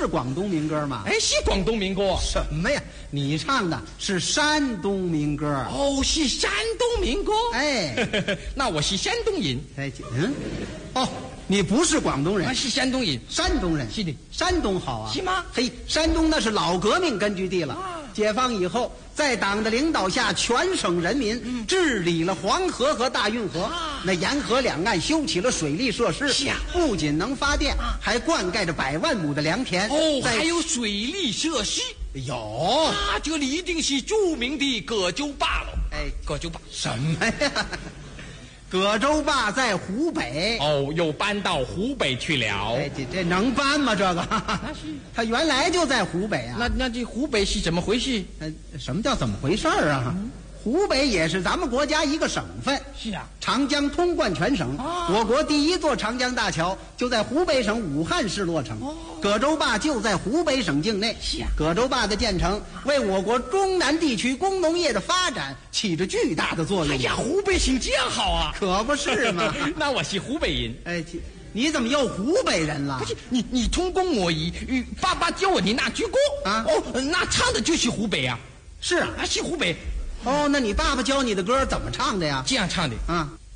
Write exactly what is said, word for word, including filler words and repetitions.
是广东民歌吗？ 哎，是广东民歌。 什么呀？你唱的是山东民歌。 哦，是山东民歌。 哎， 那我是山东人。 哎，嗯，哦，你不是广东人， 啊，是山东人。 山东人。 是的， 山东好啊。 是吗？ 嘿，山东那是老革命根据地了。啊、解放以后，在党的领导下，全省人民、嗯、治理了黄河和大运河。啊、那沿河两岸修起了水利设施。 是啊， 不仅能发电，啊、还灌溉着百万亩的良田。 哦，还有水利设施。 有啊，这里一定是著名的葛洲坝了。 哎， 葛洲坝什么呀？葛洲坝在湖北。 哦，又搬到湖北去了。 哎，这这能搬吗？这个， 那是他原来就在湖北啊。 那那这湖北是怎么回事？ 呃，什么叫怎么回事啊？嗯、湖北也是咱们国家一个省份。 是啊， 长江通贯全省。啊、我国第一座长江大桥就在湖北省武汉市落成。哦，葛洲坝就在湖北省境内。 是啊， 葛洲坝的建成为我国中南地区工农业的发展起着巨大的作用。 哎呀，湖北省这样好啊， 可不是吗？ 那我是湖北人。 哎，你怎么又湖北人了？ 不是你，你通过我一爸爸教我的那句歌啊， 哦，那唱的就是湖北啊。 是啊， 是湖北。 哦，那你爸爸教你的歌怎么唱的呀？ 这样唱的啊。